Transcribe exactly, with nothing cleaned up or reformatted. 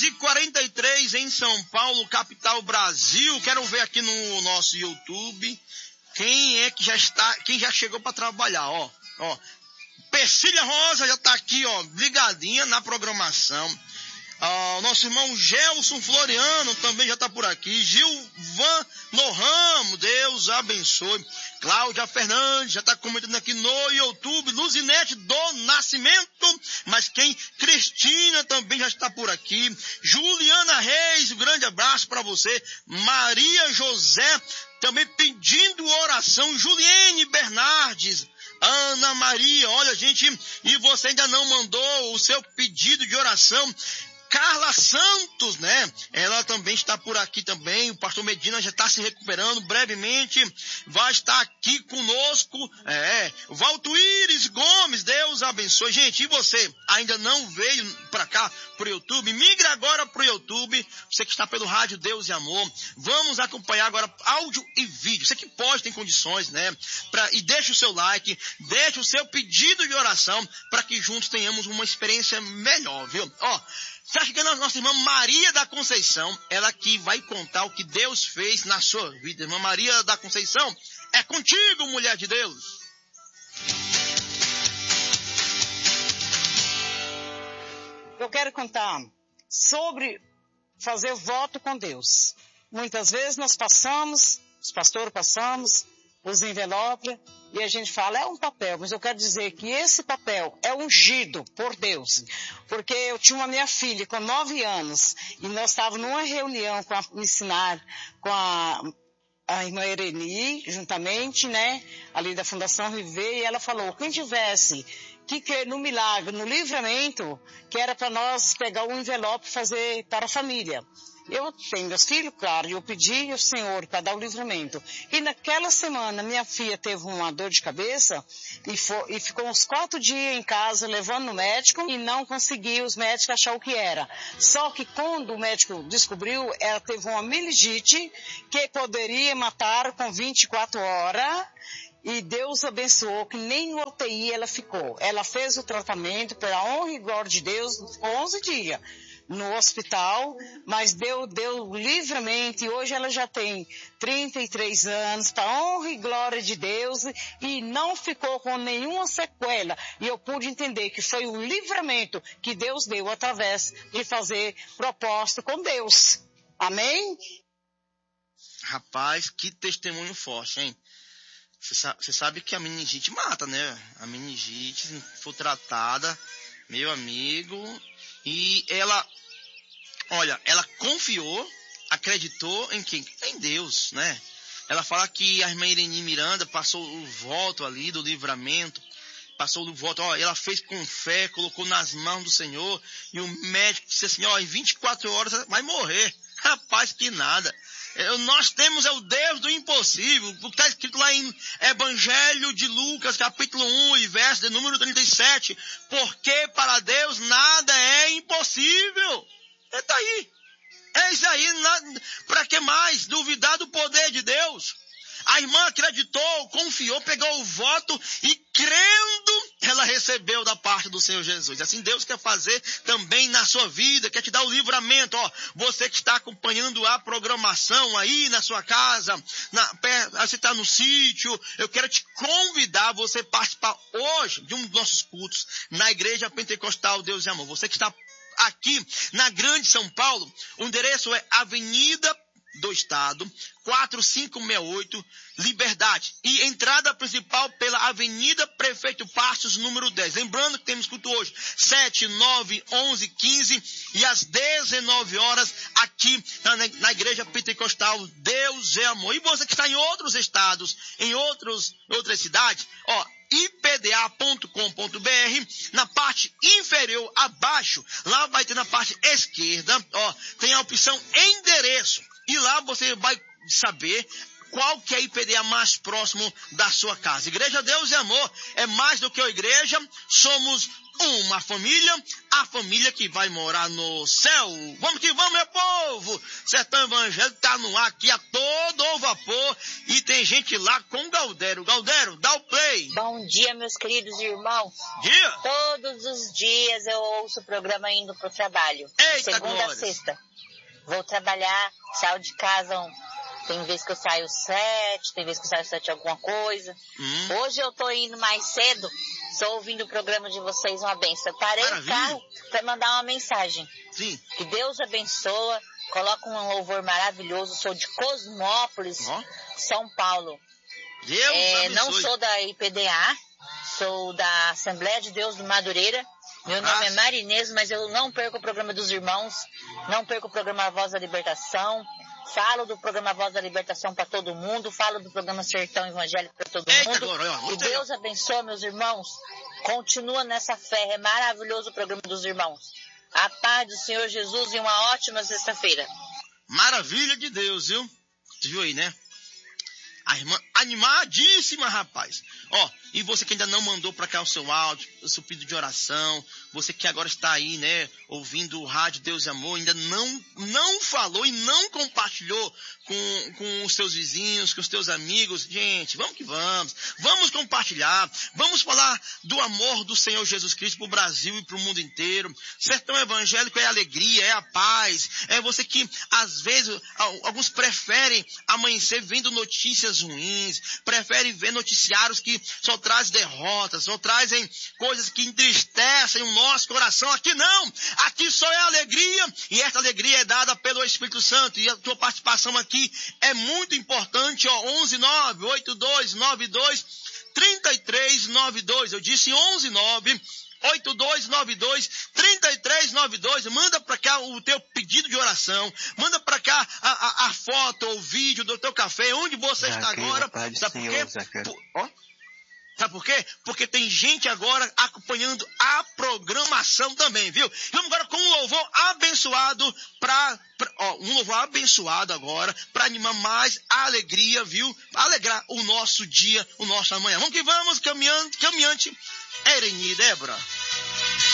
e quarenta e três em São Paulo, capital Brasil. Quero ver aqui no nosso YouTube quem é que já está, quem já chegou para trabalhar, ó. Ó, Persília Rosa já está aqui, ó, ligadinha na programação. Ah, nosso irmão Gelson Floriano também já está por aqui. Gilvan Norramo, Deus abençoe. Cláudia Fernandes já está comentando aqui no YouTube. Luzinete do Nascimento, mas quem? Cristina também já está por aqui. Juliana Reis, um grande abraço para você. Maria José também pedindo oração. Juliene Bernardes, Ana Maria, olha gente, e você ainda não mandou o seu pedido de oração. Carla Santos, né? Ela também está por aqui também. O pastor Medina já está se recuperando brevemente. Vai estar aqui conosco. É. Valtuíris Gomes, Deus abençoe. Gente, e você ainda não veio para cá, pro YouTube? Migre agora pro YouTube. Você que está pelo rádio Deus e Amor. Vamos acompanhar agora áudio e vídeo. Você que pode, tem condições, né? Pra, e deixa o seu like, deixa o seu pedido de oração para que juntos tenhamos uma experiência melhor, viu? Ó, está chegando a nossa irmã Maria da Conceição, ela que vai contar o que Deus fez na sua vida. Irmã Maria da Conceição, é contigo, mulher de Deus. Eu quero contar sobre fazer voto com Deus. Muitas vezes nós passamos, os pastores passamos, os envelopes, e a gente fala, é um papel, mas eu quero dizer que esse papel é ungido por Deus. Porque eu tinha uma minha filha com nove anos, e nós estávamos numa reunião com a missionária, com a, a irmã Ereni, juntamente, né, ali da Fundação River, e ela falou, quem tivesse que crer no milagre, no livramento, que era para nós pegar um envelope e fazer para a família. Eu tenho meus filhos, claro, e eu pedi ao Senhor para dar o livramento. E naquela semana, minha filha teve uma dor de cabeça e, for, e ficou uns quatro dias em casa levando no médico e não conseguiu os médicos achar o que era. Só que quando o médico descobriu, ela teve uma meningite que poderia matar com vinte e quatro horas. E Deus abençoou que nem no U T I ela ficou. Ela fez o tratamento, pela honra e glória de Deus, onze dias no hospital, mas deu, deu livremente, e hoje ela já tem trinta e três anos, para honra e glória de Deus, e não ficou com nenhuma sequela. E eu pude entender que foi o livramento que Deus deu através de fazer propósito com Deus. Amém? Rapaz, que testemunho forte, hein? Você sabe, você sabe que a meningite mata, né? A meningite, se for tratada, meu amigo, e ela, olha, ela confiou, acreditou em quem? Em Deus, né? Ela fala que a irmã Irene Miranda passou o voto ali do livramento, passou o voto, ó, ela fez com fé, colocou nas mãos do Senhor, e o médico disse assim, ó, em vinte e quatro horas vai morrer. Rapaz, que nada. Nós temos é o Deus do impossível, o que está escrito lá em Evangelho de Lucas, capítulo um, e verso de número trinta e sete, porque para Deus nada é impossível. É daí. É isso aí. Para que mais? Duvidar do poder de Deus. A irmã acreditou, confiou, pegou o voto e crendo, ela recebeu da parte do Senhor Jesus. Assim Deus quer fazer também na sua vida, quer te dar o livramento. Ó, você que está acompanhando a programação aí na sua casa, na, você está no sítio, eu quero te convidar a você participar hoje de um dos nossos cultos na Igreja Pentecostal Deus e Amor. Você que está aqui na Grande São Paulo, o endereço é Avenida do Estado, quatro cinco seis oito, Liberdade. E entrada principal pela Avenida Prefeito Passos, número dez. Lembrando que temos culto hoje, sete, nove, onze, quinze e às dezenove horas aqui na, na Igreja Pentecostal Deus é Amor. E você que está em outros estados, em outros, outras cidades, ó, i p d a ponto com ponto b r, na parte inferior abaixo, lá vai ter na parte esquerda, ó, tem a opção endereço. E lá você vai saber qual que é a I P D A mais próximo da sua casa. Igreja Deus e Amor é mais do que uma igreja, somos uma família, a família que vai morar no céu. Vamos que vamos, meu povo! Sertão Evangélico tá no ar aqui a todo vapor e tem gente lá com o Galdério. Galdério, dá o play. Bom dia, meus queridos irmãos. Dia. Todos os dias eu ouço o programa indo pro trabalho. Eita, segunda glória. a sexta. Vou trabalhar, saio de casa, um, tem vezes que eu saio sete, tem vezes que eu saio sete alguma coisa. Hum. Hoje eu tô indo mais cedo, estou ouvindo o programa de vocês, uma benção. Eu parei Maravilha. o carro para mandar uma mensagem. Sim. Que Deus abençoa, coloca um louvor maravilhoso. Sou de Cosmópolis, Oh. São Paulo. Deus É, não abençoe. sou da I P D A, sou da Assembleia de Deus do Madureira. Meu Abraço. nome é Marinês, mas eu não perco o programa dos irmãos, não perco o programa Voz da Libertação. Falo do programa Voz da Libertação para todo mundo, falo do programa Sertão Evangélico para todo Eita, mundo. glória, ó, Que gostei, Deus abençoe, meus irmãos. Continua nessa fé, é maravilhoso o programa dos irmãos. A paz do Senhor Jesus e uma ótima sexta-feira. Maravilha de Deus, viu? Tu viu aí, né? A irmã animadíssima, rapaz. Ó, e você que ainda não mandou pra cá o seu áudio, o seu pedido de oração, você que agora está aí, né, ouvindo o rádio Deus e Amor, ainda não, não falou e não compartilhou com, com os seus vizinhos, com os teus amigos. Gente, vamos que vamos. Vamos compartilhar. Vamos falar do amor do Senhor Jesus Cristo pro Brasil e pro mundo inteiro. Sertão Evangélico é alegria, é a paz. É você que, às vezes, alguns preferem amanhecer vendo notícias ruins, preferem ver noticiários que só trazem derrotas, só trazem coisas que entristecem o nosso coração. Aqui não, aqui só é alegria, e essa alegria é dada pelo Espírito Santo, e a tua participação aqui é muito importante, ó, onze nove oito dois nove dois três três nove dois, eu disse onze nove oito dois nove dois três três nove dois, manda pra cá o teu pedido de oração, manda pra cá a, a, a foto ou o vídeo do teu café, onde você está agora, sabe por quê? Por, ó, sabe por quê? Porque tem gente agora acompanhando a programação também, viu? Vamos agora com um louvor abençoado para, ó, um louvor abençoado agora, para animar mais a alegria, viu? Pra alegrar o nosso dia, o nosso amanhã. Vamos que vamos, caminhante, caminhante, Ereni, Débora.